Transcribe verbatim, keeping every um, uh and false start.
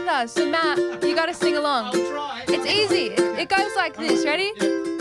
with us. So Matt, you got to sing along. I'll try. It's easy. It, it goes like this. Ready? Yeah.